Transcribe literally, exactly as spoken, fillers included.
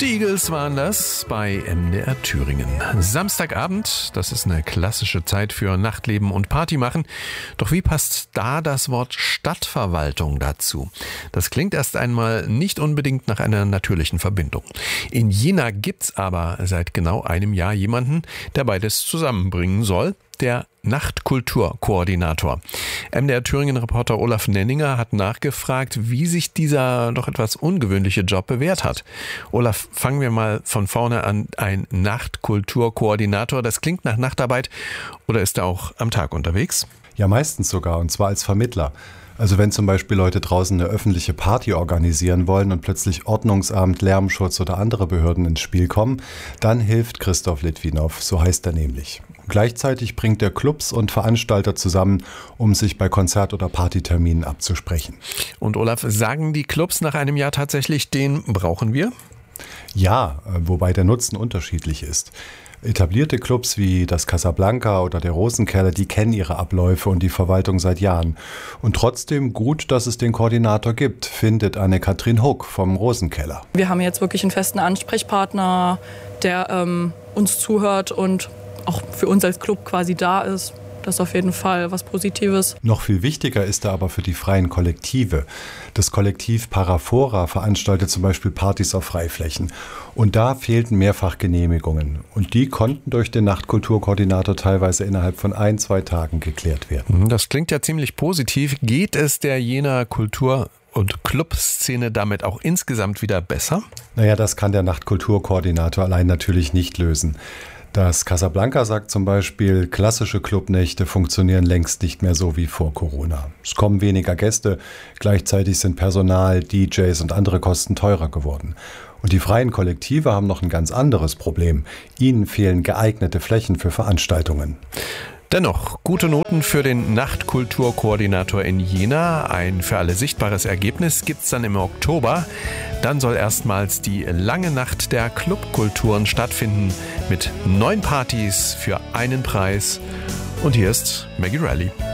Die Eagles waren das bei M D R Thüringen. Samstagabend, das ist eine klassische Zeit für Nachtleben und Party machen. Doch wie passt da das Wort Stadtverwaltung dazu? Das klingt erst einmal nicht unbedingt nach einer natürlichen Verbindung. In Jena gibt's aber seit genau einem Jahr jemanden, der beides zusammenbringen soll. Der Nachtkulturkoordinator. M D R Thüringen-Reporter Olaf Nenninger hat nachgefragt, wie sich dieser doch etwas ungewöhnliche Job bewährt hat. Olaf, fangen wir mal von vorne an. Ein Nachtkulturkoordinator, das klingt nach Nachtarbeit, oder ist er auch am Tag unterwegs? Ja, meistens sogar, und zwar als Vermittler. Also wenn zum Beispiel Leute draußen eine öffentliche Party organisieren wollen und plötzlich Ordnungsamt, Lärmschutz oder andere Behörden ins Spiel kommen, dann hilft Christoph Litwinow, so heißt er nämlich. Gleichzeitig bringt er Clubs und Veranstalter zusammen, um sich bei Konzert- oder Partyterminen abzusprechen. Und Olaf, sagen die Clubs nach einem Jahr tatsächlich, den brauchen wir? Ja, wobei der Nutzen unterschiedlich ist. Etablierte Clubs wie das Casablanca oder der Rosenkeller, die kennen ihre Abläufe und die Verwaltung seit Jahren. Und trotzdem gut, dass es den Koordinator gibt, findet Anne-Kathrin Huck vom Rosenkeller. Wir haben jetzt wirklich einen festen Ansprechpartner, der ähm, uns zuhört und auch für uns als Club quasi da ist. Das ist auf jeden Fall was Positives. Noch viel wichtiger ist er aber für die freien Kollektive. Das Kollektiv Parafora veranstaltet zum Beispiel Partys auf Freiflächen. Und da fehlten mehrfach Genehmigungen. Und die konnten durch den Nachtkulturkoordinator teilweise innerhalb von ein, zwei Tagen geklärt werden. Das klingt ja ziemlich positiv. Geht es der Jenaer Kultur- und Clubszene damit auch insgesamt wieder besser? Naja, das kann der Nachtkulturkoordinator allein natürlich nicht lösen. Das Casablanca sagt zum Beispiel, klassische Clubnächte funktionieren längst nicht mehr so wie vor Corona. Es kommen weniger Gäste, gleichzeitig sind Personal, D Js und andere Kosten teurer geworden. Und die freien Kollektive haben noch ein ganz anderes Problem. Ihnen fehlen geeignete Flächen für Veranstaltungen. Dennoch, gute Noten für den Nachtkulturkoordinator in Jena. Ein für alle sichtbares Ergebnis gibt's dann im Oktober. Dann soll erstmals die lange Nacht der Clubkulturen stattfinden mit neun Partys für einen Preis. Und hier ist Maggie Rally.